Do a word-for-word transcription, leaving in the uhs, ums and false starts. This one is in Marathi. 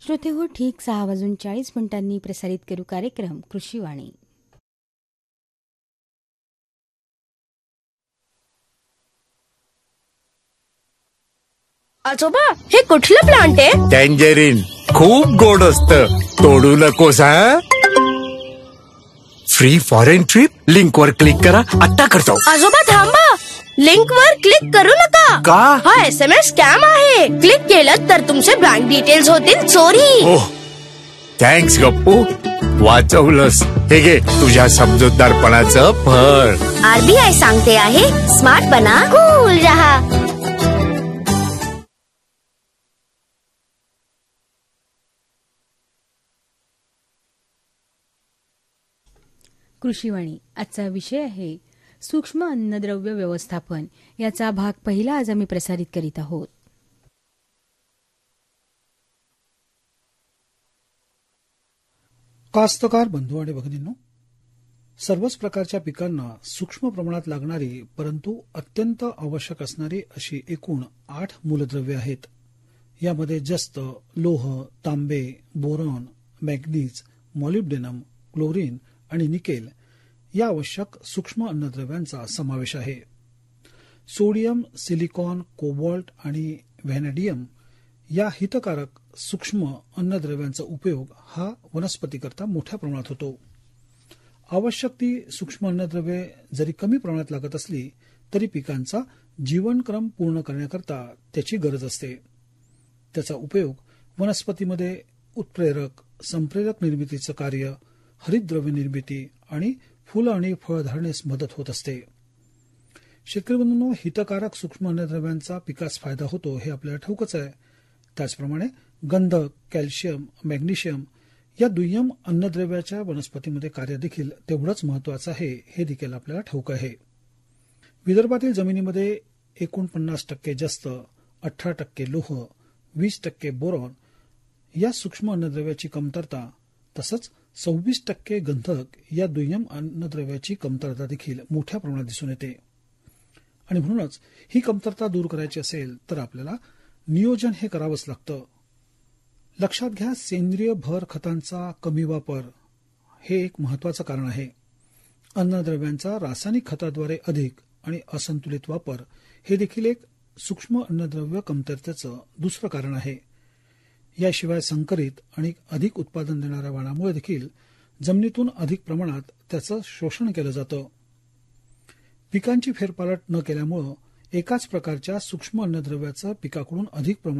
श्रोते हो, ठीक सहा वाजून चाळीस मिनिटांनी प्रसारित करू कार्यक्रम कृषीवाणी. आजोबा, हे कुठलं प्लांट आहे? टँजरीन. खूप गोड असतं, तोडू नकोस. हा, फ्री फॉरेन ट्रिप लिंक वर क्लिक करा. आता करतो. आजोबा थांबा, लिंक वर क्लिक करू नका. का? हा एस एम एस स्कॅम आहे. क्लिक केलं तर तुमचे बँक डिटेल्स होतील चोरी. ओह, थँक्स गप्पू, वाचवलंस. हे घे तुझ्या समजूतदारपणाचं फळ. आरबीआय सांगते आहे, स्मार्ट बना, कूल रहा. कृषीवाणी. आजचा विषय आहे सूक्ष्म अन्नद्रव्य व्यवस्थापन. याचा भाग पहिला आज आम्ही प्रसारित करीत आहोत. कास्तकार बंधू आणि भगिनींनो, सर्वच प्रकारच्या पिकांना सूक्ष्म प्रमाणात लागणारी परंतु अत्यंत आवश्यक असणारी अशी एकूण आठ मूलद्रव्ये आहेत. यामध्ये जस्त, लोह, तांबे, बोरॉन, मॅग्नीज, मॉलिब्डेनम, क्लोरीन आणि निकेल या आवश्यक सूक्ष्म अन्नद्रव्यांचा समावेश आहे. सोडियम, सिलिकॉन, कोबाल्ट आणि व्हॅनेडियम या हितकारक सूक्ष्म अन्नद्रव्यांचा उपयोग हा वनस्पतीकरता मोठ्या प्रमाणात होतो. आवश्यक ती सूक्ष्म अन्नद्रव्ये जरी कमी प्रमाणात लागत असली तरी पिकांचा जीवनक्रम पूर्ण करण्याकरता त्याची गरज असते. त्याचा उपयोग वनस्पतीमध्ये उत्प्रेरक, संप्रेरक निर्मितीचं कार्य, हरितद्रव्य निर्मिती आणि फुलं आणि फळधारणेस मदत होत असते. शेतकरी बंधूंनो, हितकारक सूक्ष्म अन्नद्रव्यांचा पिकास फायदा होतो हे आपल्याला ठाऊकच आहे. त्याचप्रमाणे गंधक, कॅल्शियम, मॅग्नेशियम या दुय्यम अन्नद्रव्याच्या वनस्पतीमध्ये कार्य देखील तेवढंच महत्वाचं आहे हे देखील आपल्याला ठाऊक आहे. विदर्भातील जमिनीमध्ये एकोणपन्नास टक्के जस्त, अठरा टक्के लोह, वीस टक्के बोरॉन या सूक्ष्म अन्नद्रव्याची कमतरता तसंच सव्वीस टक्के गंधक या दुय्यम अन्नद्रव्याची कमतरता देखील मोठ्या प्रमाणात दिसून येते. आणि म्हणूनच ही कमतरता दूर करायची असेल तर आपल्याला नियोजन हे करावंच लागतं. लक्षात घ्या, सेंद्रिय भर खतांचा कमी वापर हे एक महत्वाचं कारण आहे. अन्नद्रव्यांचा रासायनिक खताद्वारे अधिक आणि असंतुलित वापर हे देखील एक सूक्ष्म अन्नद्रव्य कमतरतेचं दुसरं कारण आहे. याशिवाय संकरित आणि अधिक उत्पादन देणाऱ्या वाणामुळे देखील जमिनीतून अधिक प्रमाणात त्याचं शोषण केलं जातं. पिकांची फेरपालट न केल्यामुळं एकाच प्रकारच्या सूक्ष्म अन्नद्रव्याचं पिकाकडून अधिक प्रमाणात